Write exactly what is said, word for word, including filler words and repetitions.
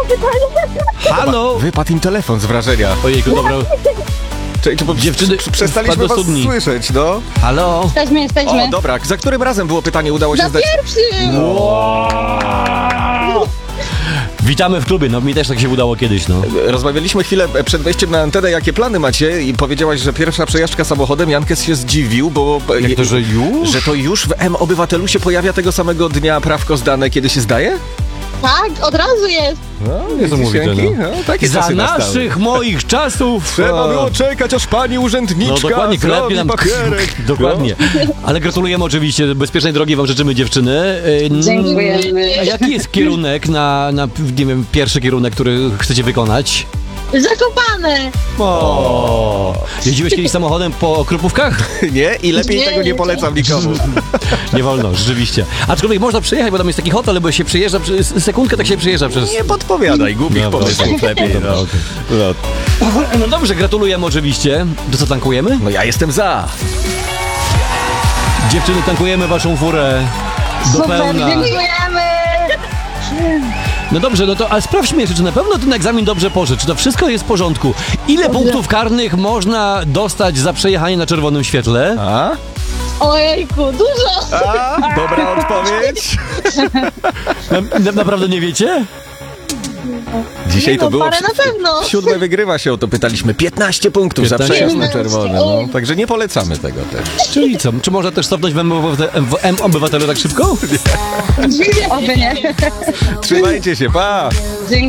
pytanie. Halo! Wypadł im telefon z wrażenia. Ojejku, dobra. Czyli to Dziewczyny, przestaliśmy wpadł do was studni. słyszeć, no. Halo? Jesteśmy, jesteśmy. O, dobra, za którym razem było pytanie, udało się Za zdać? pierwszym! Witamy w klubie, no mi też tak się udało kiedyś, no. Rozmawialiśmy chwilę przed wejściem na antenę, jakie plany macie i powiedziałaś, że pierwsza przejażdżka samochodem, Jankes się zdziwił, bo... Jak to, że już? Że to już w M-Obywatelu się pojawia tego samego dnia prawko zdane, kiedy się zdaje? Tak, od razu jest. No, Niesamowite, Janki? no. No, takie Za czasy nastały. naszych, moich czasów! Trzeba o, było czekać, aż pani urzędniczka No dokładnie, zrobi klepnie nam... papierek. Dokładnie. Ale gratulujemy oczywiście, bezpiecznej drogi wam życzymy, dziewczyny. Yy, Dziękujemy. A jaki jest kierunek na, na, nie wiem, pierwszy kierunek, który chcecie wykonać? Zakopane. O, jeździłeś kiedyś samochodem po Krupówkach? Nie? I lepiej Nie, tego nie nie. polecam nikomu. Nie wolno, rzeczywiście. Aczkolwiek można przyjechać, bo tam jest taki hotel, bo się przyjeżdża, przez sekundkę tak się przyjeżdża przez... Nie podpowiadaj, głupich Dobra, pomysłów lepiej. dobra, No. okej. No. No dobrze, gratulujemy oczywiście. To co, tankujemy? no ja jestem za. Dziewczyny, tankujemy waszą furę do Super, pełna. dziękujemy. No dobrze, no to ale sprawdźmy jeszcze, czy na pewno ten egzamin dobrze poszedł, czy to wszystko jest w porządku. Ile punktów karnych można dostać za przejechanie na czerwonym świetle? A? Ojejku, dużo. A? Dobra odpowiedź. Na, na, naprawdę nie wiecie? Dzisiaj Nie to no, było... parę na pewno. Siódme wygrywa się, o to pytaliśmy. piętnaście punktów za piętnaście. przejazd na czerwone. No. O. Także nie polecamy tego też. Czyli co, czy można też cofnąć w M-Obywatelu tak szybko? Oby nie. Trzymajcie się, pa!